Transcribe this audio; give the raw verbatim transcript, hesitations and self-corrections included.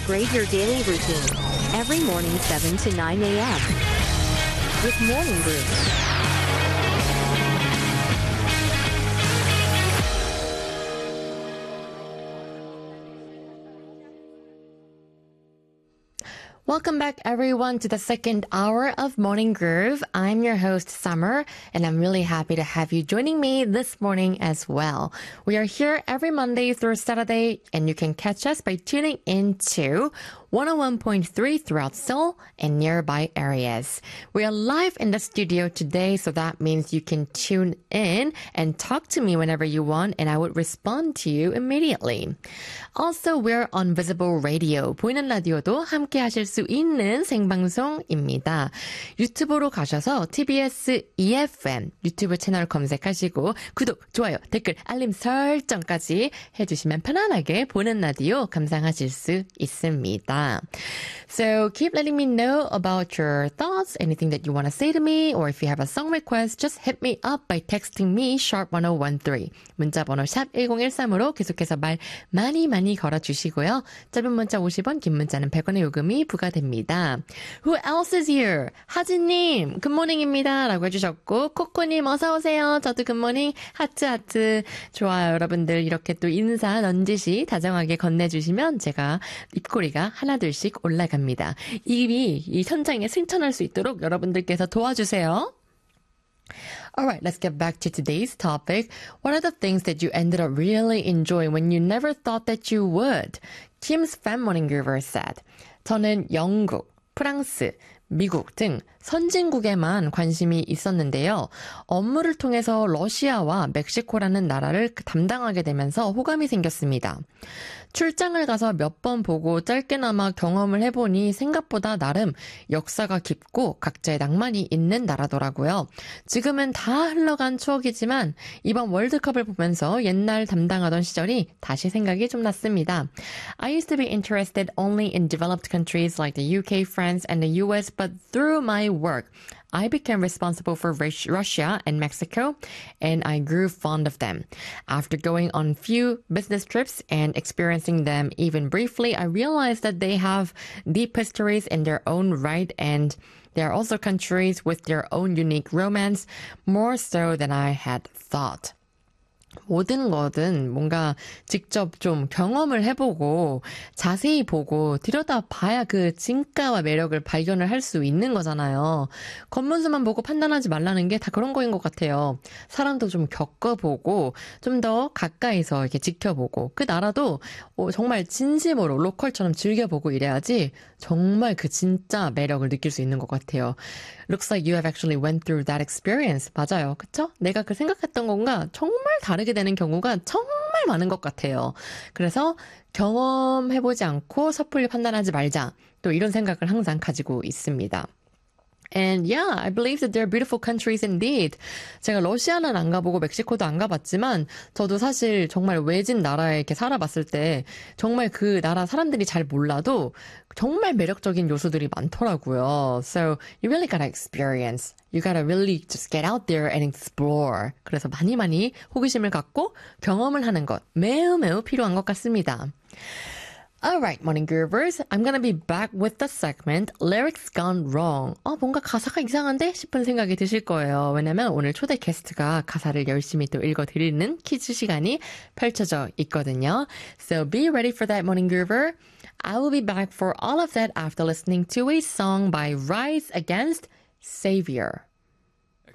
upgrade your daily routine. Every morning seven to nine a.m. with Morning Groove. Welcome back, everyone, to the second hour of Morning Groove. I'm your host, Summer, and I'm really happy to have you joining me this morning as well. We are here every Monday through Saturday, and you can catch us by tuning into one oh one point three throughout Seoul and nearby areas. We are live in the studio today, so that means you can tune in and talk to me whenever you want, and I would respond to you immediately. Also, we're on Visible Radio. 보이는 라디오도 함께 하실 수 있는 생방송입니다. 유튜브로 가셔서 티비에스 이에프엠 유튜브 채널 검색하시고 구독, 좋아요, 댓글, 알림 설정까지 해주시면 편안하게 보는 라디오 감상하실 수 있습니다. So keep letting me know about your thoughts, anything that you want to say to me, or if you have a song request, just hit me up by texting me sharp one oh one three. 문자번호 샵 일공일삼으로 계속해서 말 많이 많이 걸어주시고요. 짧은 문자 오십 원, 긴 문자는 백 원의 요금이 부과됩니다. Who else is here? 하진님, 굿모닝입니다. 라고 해주셨고, 코코님 어서오세요. 저도 굿모닝, 하트 하트. 좋아요. 여러분들 이렇게 또 인사 넌지시 다정하게 건네주시면 제가 입꼬리가 하나둘씩 올라갑니다. 입이 이 천장에 승천할 수 있도록 여러분들께서 도와주세요. Alright, let's get back to today's topic. What are the things that you ended up really enjoying when you never thought that you would? Kim's Fan Morning Giver said, 저는 영국, 프랑스, 미국 등 선진국에만 관심이 있었는데요. 업무를 통해서 러시아와 멕시코라는 나라를 담당하게 되면서 호감이 생겼습니다. 출장을 가서 몇 번 보고 짧게나마 경험을 해보니 생각보다 나름 역사가 깊고 각자의 낭만이 있는 나라더라고요. 지금은 다 흘러간 추억이지만 이번 월드컵을 보면서 옛날 담당하던 시절이 다시 생각이 좀 났습니다. I used to be interested only in developed countries like the U K, France, and the U S, but through my work, I became responsible for Russia and Mexico, and I grew fond of them. After going on few business trips and experiencing them even briefly, I realized that they have deep histories in their own right, and they are also countries with their own unique romance, more so than I had thought. 모든 거든 뭔가 직접 좀 경험을 해보고 자세히 보고 들여다봐야 그 진가와 매력을 발견을 할 수 있는 거잖아요. 겉문수만 보고 판단하지 말라는 게 다 그런 거인 것 같아요. 사람도 좀 겪어보고 좀 더 가까이서 이렇게 지켜보고 그 나라도 정말 진심으로 로컬처럼 즐겨보고 이래야지 정말 그 진짜 매력을 느낄 수 있는 것 같아요. Looks like you have actually went through that experience. 맞아요. 그쵸? 내가 그 생각했던 건가 정말 다르게 되는 경우가 정말 많은 것 같아요. 그래서 경험해보지 않고 섣불리 판단하지 말자. 또 이런 생각을 항상 가지고 있습니다. And yeah, I believe that they're beautiful countries indeed. 제가 러시아는 안 가보고 멕시코도 안 가봤지만 저도 사실 정말 외진 나라에 이렇게 살아봤을 때 정말 그 나라 사람들이 잘 몰라도 정말 매력적인 요소들이 많더라고요. So you really gotta experience. You gotta really just get out there and explore. 그래서 많이 많이 호기심을 갖고 경험을 하는 것 매우 매우 필요한 것 같습니다. Alright, Morning Groovers. I'm gonna be back with the segment Lyrics Gone Wrong. 어, 뭔가 가사가 이상한데? 싶은 생각이 드실 거예요. 왜냐면 오늘 초대 게스트가 가사를 열심히 또 읽어드리는 퀴즈 시간이 펼쳐져 있거든요. So be ready for that, Morning Groover. I will be back for all of that after listening to a song by Rise Against Savior.